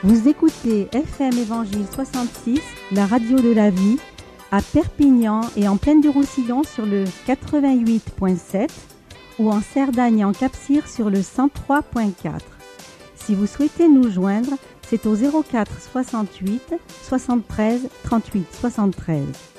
Vous écoutez FM Évangile 66, la radio de la vie, à Perpignan et en Plaine du Roussillon sur le 88.7 ou en Cerdagne et en Cap-Cire sur le 103.4. Si vous souhaitez nous joindre, c'est au 04 68 73 38 73.